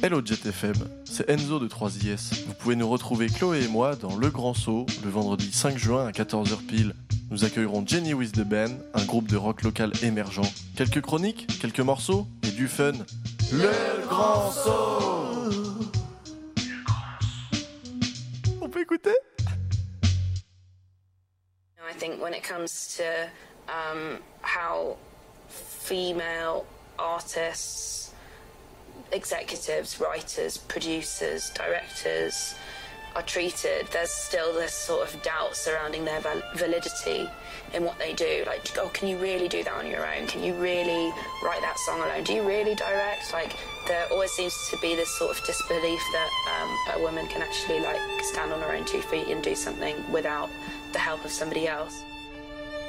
Hello Jet FM, c'est Enzo de 3IS. Vous pouvez nous retrouver Chloé et moi dans Le Grand Saut, le vendredi 5 juin à 14h pile. Nous accueillerons Jenny with the Band, un groupe de rock local émergent. Quelques chroniques, quelques morceaux et du fun. Le Grand Saut! On peut écouter? I think when it comes to how female artists, executives, writers, producers, directors are treated, there's still this sort of doubt surrounding their validity in what they do. Like, oh, can you really do that on your own? Can you really write that song alone? Do you really direct? Like, there always seems to be this sort of disbelief that a woman can actually, like, stand on her own 2 feet and do something without the help of somebody else.